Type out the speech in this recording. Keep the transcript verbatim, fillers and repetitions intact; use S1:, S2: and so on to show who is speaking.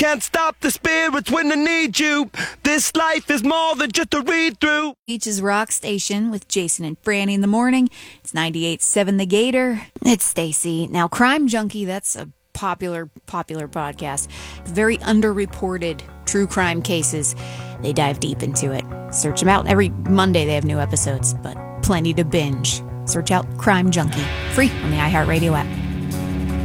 S1: can't stop the spirits when they need you. This life is more than just a read-through.
S2: Beaches Rock Station with Jason and Franny in the morning. It's ninety-eight point seven The Gator. It's Stacy. Now, Crime Junkie, that's a popular, popular podcast. Very underreported true crime cases. They dive deep into it. Search them out. Every Monday they have new episodes, but plenty to binge. Search out Crime Junkie. Free on the iHeartRadio app.